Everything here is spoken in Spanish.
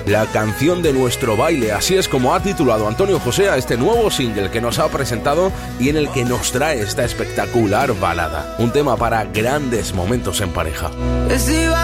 la canción de nuestro baile. Así es como ha titulado Antonio José a este nuevo single que nos ha presentado y en el que nos trae esta espectacular balada. Un tema para grandes momentos en pareja. Si